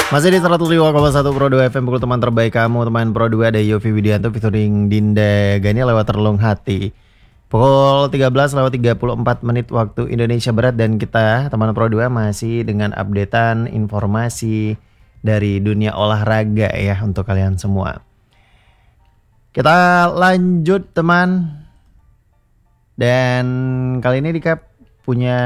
Masih di 105,1 Pro 2 FM, pukul teman terbaik kamu, teman Pro 2 ada Yofi Widianto featuring Dinda Gani lewat Relung Hati. Pukul 13:34 menit waktu Indonesia Barat, dan kita teman Pro 2 masih dengan updatean informasi dari dunia olahraga ya untuk kalian semua. Kita lanjut teman. Dan kali ini Dika punya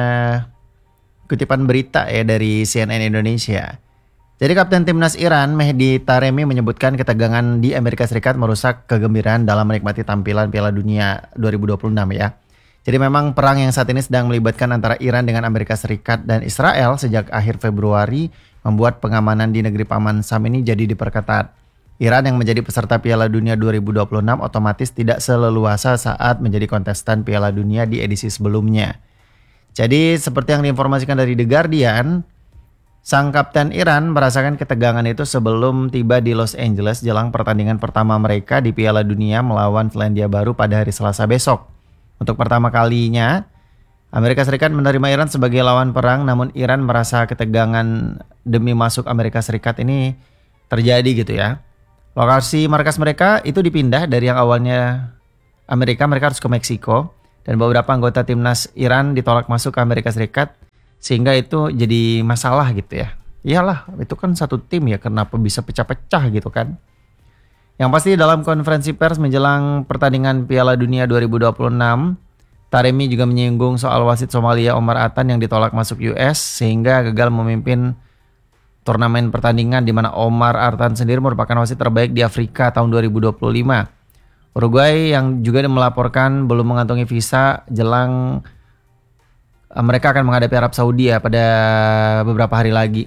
kutipan berita ya dari CNN Indonesia. Jadi Kapten Timnas Iran Mehdi Taremi menyebutkan ketegangan di Amerika Serikat merusak kegembiraan dalam menikmati tampilan Piala Dunia 2026 ya. Jadi memang perang yang saat ini sedang melibatkan antara Iran dengan Amerika Serikat dan Israel sejak akhir Februari membuat pengamanan di negeri Paman Sam ini jadi diperketat. Iran yang menjadi peserta Piala Dunia 2026 otomatis tidak seleluasa saat menjadi kontestan Piala Dunia di edisi sebelumnya. Jadi seperti yang diinformasikan dari The Guardian, sang kapten Iran merasakan ketegangan itu sebelum tiba di Los Angeles jelang pertandingan pertama mereka di Piala Dunia melawan Selandia Baru pada hari Selasa besok. Untuk pertama kalinya, Amerika Serikat menerima Iran sebagai lawan perang, namun Iran merasa ketegangan demi masuk Amerika Serikat ini terjadi gitu ya. Lokasi markas mereka itu dipindah dari yang awalnya mereka harus ke Meksiko, dan beberapa anggota timnas Iran ditolak masuk ke Amerika Serikat. Sehingga itu jadi masalah gitu ya. Iyalah, itu kan satu tim ya, kenapa bisa pecah-pecah gitu kan. Yang pasti dalam konferensi pers menjelang pertandingan Piala Dunia 2026, Taremi juga menyinggung soal wasit Somalia Omar Atan yang ditolak masuk US sehingga gagal memimpin turnamen pertandingan, di mana Omar Atan sendiri merupakan wasit terbaik di Afrika tahun 2025. Uruguay yang juga melaporkan belum mengantongi visa jelang mereka akan menghadapi Arab Saudi ya pada beberapa hari lagi.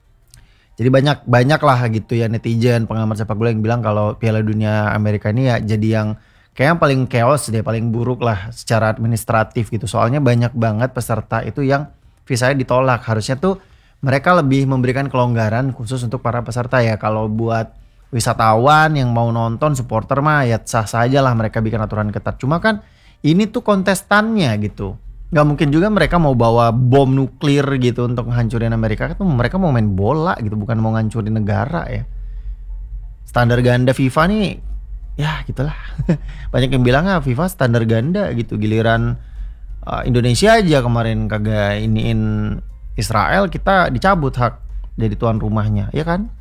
Jadi banyak lah gitu ya netizen, pengamat sepak bola yang bilang kalau Piala Dunia Amerika ini ya jadi yang kayak yang paling chaos deh, paling buruk lah secara administratif gitu. Soalnya banyak banget peserta itu yang visanya ditolak. Harusnya tuh mereka lebih memberikan kelonggaran khusus untuk para peserta ya. Kalau buat wisatawan yang mau nonton, supporter mah ya sah saja lah mereka bikin aturan ketat. Cuma kan ini tuh kontestannya gitu. Gak mungkin juga mereka mau bawa bom nuklir gitu untuk menghancurin Amerika. Itu mereka mau main bola gitu, bukan mau ngancurin negara ya. Standar ganda FIFA nih ya gitulah. Banyak yang bilang FIFA standar ganda gitu. Giliran Indonesia aja kemarin kagak iniin Israel, kita dicabut hak jadi tuan rumahnya, ya kan?